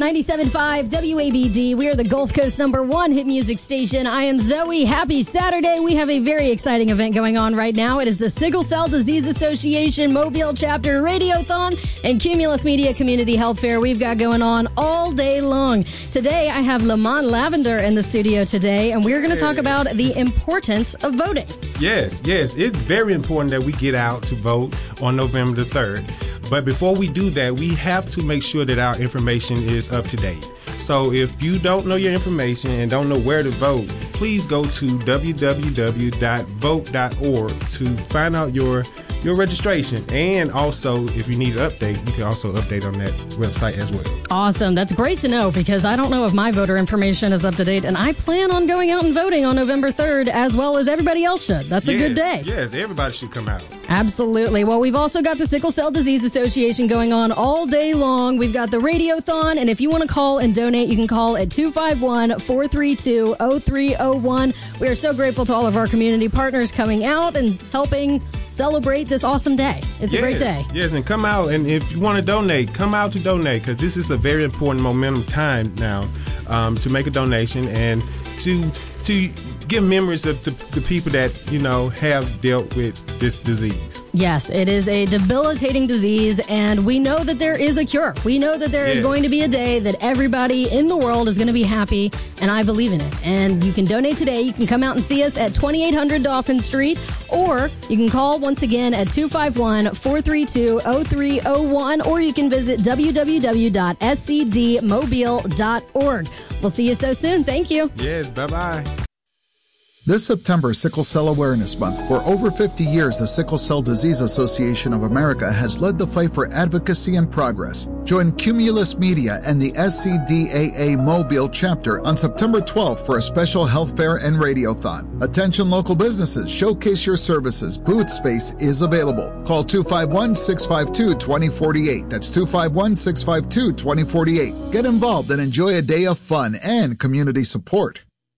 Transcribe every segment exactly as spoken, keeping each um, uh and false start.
ninety-seven point five W A B D. We are the Gulf Coast number one hit music station. I am Zoe. Happy Saturday. We have a very exciting event going on right now. It is the Sickle Cell Disease Association Mobile Chapter Radiothon and Cumulus Media Community Health Fair. We've got going on all day long. Today, I have Lamont Lavender in the studio today, and we're going to talk about the importance of voting. Yes, yes. It's very important that we get out to vote on November the third. But before we do that, we have to make sure that our information is up to date. So if you don't know your information and don't know where to vote, please go to w w w dot vote dot org to find out your your registration. And also, if you need an update, you can also update on that website as well. Awesome. That's great to know, because I don't know if my voter information is up to date, and I plan on going out and voting on November third, as well as everybody else should. That's a yes, good day. Yes, everybody should come out. Absolutely. Well, we've also got the Sickle Cell Disease Association going on all day long. We've got the Radiothon, and if you want to call and donate, you can call at two five one, four three two, zero three zero one. We are so grateful to all of our community partners coming out and helping celebrate this awesome day. It's yes, a great day. Yes, and come out, and if you want to donate, come out to donate, because this is a very important momentum time now um, to make a donation and to to give memories of to the people that, you know, have dealt with this disease. Yes, it is a debilitating disease, and we know that there is a cure. We know that there yes. is going to be a day that everybody in the world is going to be happy, and I believe in it. And you can donate today. You can come out and see us at twenty-eight hundred Dauphin Street, or you can call once again at two five one, four three two, zero three zero one, or you can visit w w w dot s c d mobile dot org. We'll see you so soon. Thank you. Yes, bye-bye. This September, Sickle Cell Awareness Month. For over fifty years, the Sickle Cell Disease Association of America has led the fight for advocacy and progress. Join Cumulus Media and the S C D A A Mobile chapter on September twelfth for a special health fair and radiothon. Attention local businesses, showcase your services. Booth space is available. Call two five one, six five two, two zero four eight. That's two five one, six five two, two zero four eight. Get involved and enjoy a day of fun and community support.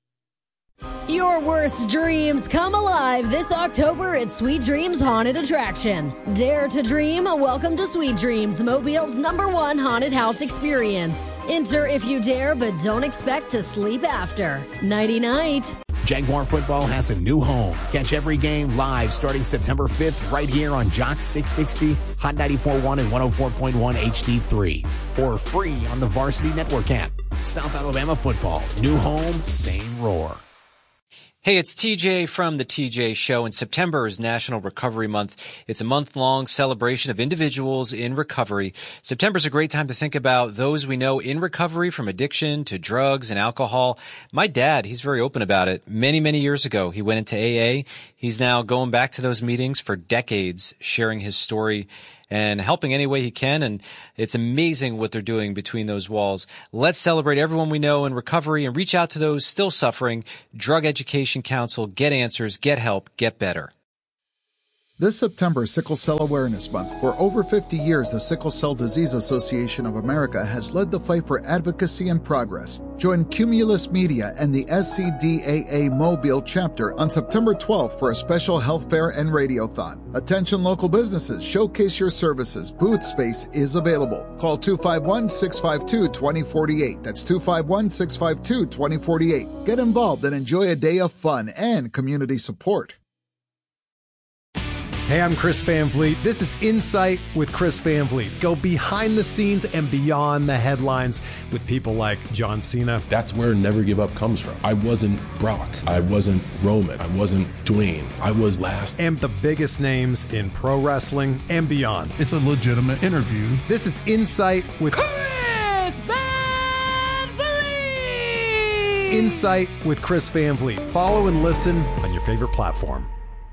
Your worst dreams come alive this October at Sweet Dreams Haunted Attraction. Dare to dream? Welcome to Sweet Dreams, Mobile's number one haunted house experience. Enter if you dare, but don't expect to sleep after. Nighty-night. Jaguar football has a new home. Catch every game live starting September fifth right here on Jock six sixty, Hot ninety-four point one and one oh four point one H D three. Or free on the Varsity Network app. South Alabama football. New home, same roar. Hey, it's T J from The T J Show, and September is National Recovery Month. It's a month-long celebration of individuals in recovery. September's a great time to think about those we know in recovery, from addiction to drugs and alcohol. My dad, he's very open about it. Many, many years ago, he went into A A. He's now going back to those meetings for decades, sharing his story and helping any way he can. And it's amazing what they're doing between those walls. Let's celebrate everyone we know in recovery and reach out to those still suffering. Drug Education Council. Get answers, get help, get better. This September, Sickle Cell Awareness Month. For over fifty years, the Sickle Cell Disease Association of America has led the fight for advocacy and progress. Join Cumulus Media and the S C D A A Mobile chapter on September twelfth for a special health fair and radiothon. Attention local businesses, showcase your services. Booth space is available. Call two five one, six five two, two zero four eight. That's two five one, six five two, two zero four eight. Get involved and enjoy a day of fun and community support. Hey, I'm Chris Van Vliet. This is Insight with Chris Van Vliet. Go behind the scenes and beyond the headlines with people like John Cena. That's where Never Give Up comes from. I wasn't Brock. I wasn't Roman. I wasn't Dwayne. I was last. And the biggest names in pro wrestling and beyond. It's a legitimate interview. This is Insight with Chris Van Vliet. Insight with Chris Van Vliet. Follow and listen on your favorite platform.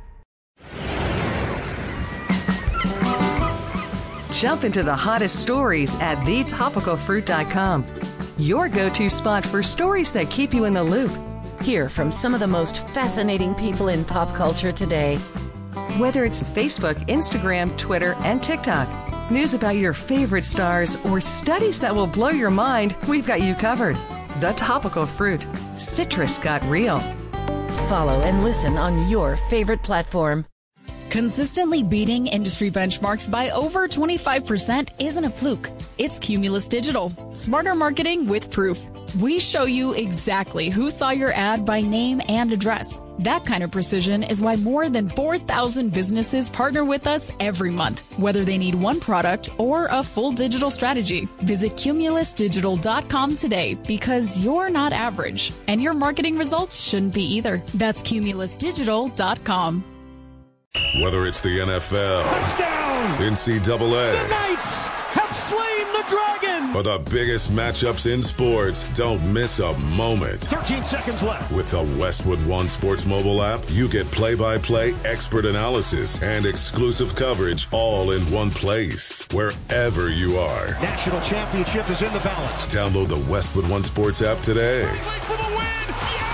Jump into the hottest stories at the topical fruit dot com. Your go-to spot for stories that keep you in the loop. Hear from some of the most fascinating people in pop culture today. Whether it's Facebook, Instagram, Twitter, and TikTok, news about your favorite stars, or studies that will blow your mind, we've got you covered. The Topical Fruit. Citrus got real. Follow and listen on your favorite platform. Consistently beating industry benchmarks by over twenty-five percent isn't a fluke. It's Cumulus Digital. Smarter marketing with proof. We show you exactly who saw your ad by name and address. That kind of precision is why more than four thousand businesses partner with us every month, whether they need one product or a full digital strategy. Visit cumulus digital dot com today because you're not average, and your marketing results shouldn't be either. That's cumulus digital dot com. Whether it's the N F L, touchdown, N C double A, the Knights have slain the dragon, or the biggest matchups in sports, don't miss a moment. thirteen seconds left. With the Westwood One Sports mobile app, you get play-by-play expert analysis and exclusive coverage all in one place, wherever you are. National championship is in the balance. Download the Westwood One Sports app today. For the win.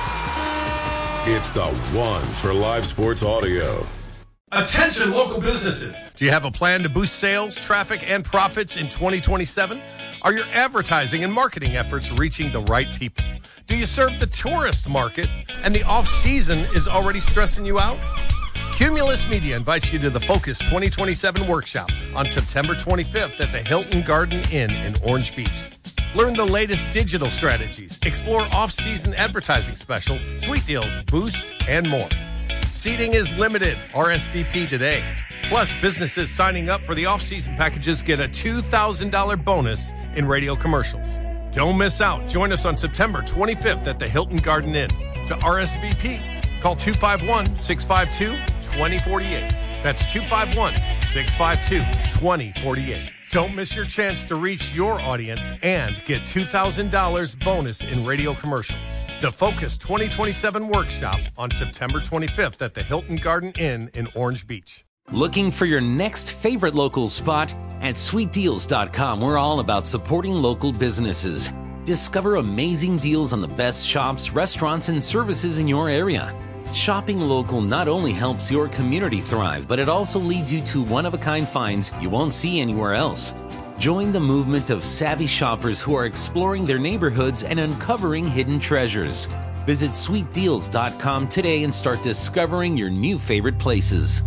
Yeah! It's the one for live sports audio. Attention local businesses. Do you have a plan to boost sales, traffic, and profits in twenty twenty-seven? Are your advertising and marketing efforts reaching the right people? Do you serve the tourist market and the off-season is already stressing you out? Cumulus Media invites you to the Focus twenty twenty-seven workshop on September twenty-fifth at the Hilton Garden Inn in Orange Beach. Learn the latest digital strategies, explore off-season advertising specials, sweet deals, boost, and more. Seating is limited. R S V P today. Plus, businesses signing up for the off-season packages get a two thousand dollars bonus in radio commercials. Don't miss out. Join us on September twenty-fifth at the Hilton Garden Inn. To R S V P, call two five one, six five two, two zero four eight. That's two five one, six five two, two zero four eight. Don't miss your chance to reach your audience and get two thousand dollars bonus in radio commercials. The Focus twenty twenty-seven workshop on September twenty-fifth at the Hilton Garden Inn in Orange Beach. Looking for your next favorite local spot? At sweet deals dot com, we're all about supporting local businesses. Discover amazing deals on the best shops, restaurants, and services in your area. Shopping local not only helps your community thrive, but it also leads you to one-of-a-kind finds you won't see anywhere else. Join the movement of savvy shoppers who are exploring their neighborhoods and uncovering hidden treasures. Visit sweet deals dot com today and start discovering your new favorite places.